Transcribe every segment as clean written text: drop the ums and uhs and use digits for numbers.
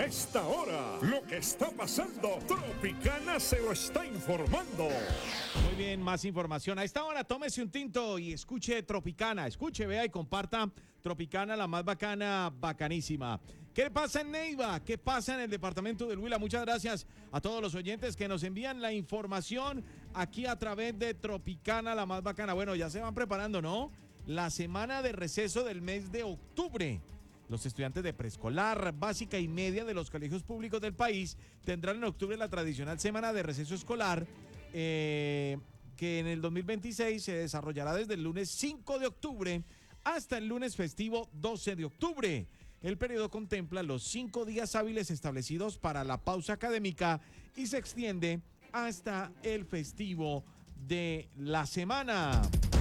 esta hora, lo que está pasando, Tropicana se lo está informando. Muy bien, más información. A esta hora tómese un tinto y escuche Tropicana. Escuche, vea y comparta Tropicana, la más bacana, bacanísima. ¿Qué pasa en Neiva? ¿Qué pasa en el departamento del Huila? Muchas gracias a todos los oyentes que nos envían la información aquí a través de Tropicana, la más bacana. Bueno, ya se van preparando, ¿no? La semana de receso del mes de octubre. Los estudiantes de preescolar, básica y media de los colegios públicos del país tendrán en octubre la tradicional semana de receso escolar que en el 2026 se desarrollará desde el lunes 5 de octubre hasta el lunes festivo 12 de octubre. El periodo contempla los 5 días hábiles establecidos para la pausa académica y se extiende hasta el festivo de la semana.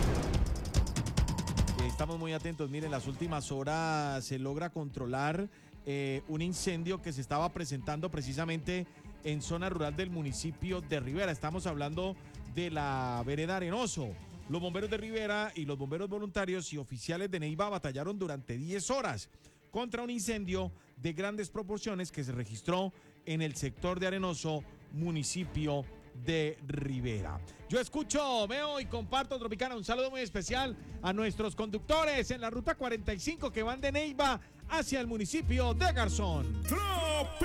Estamos muy atentos. Miren, en las últimas horas se logra controlar un incendio que se estaba presentando precisamente en zona rural del municipio de Rivera. Estamos hablando de la vereda Arenoso. Los bomberos de Rivera y los bomberos voluntarios y oficiales de Neiva batallaron durante 10 horas contra un incendio de grandes proporciones que se registró en el sector de Arenoso, municipio de Rivera. Yo escucho, veo y comparto Tropicana. Un saludo muy especial a nuestros conductores en la ruta 45 que van de Neiva hacia el municipio de Garzón. Tropicana.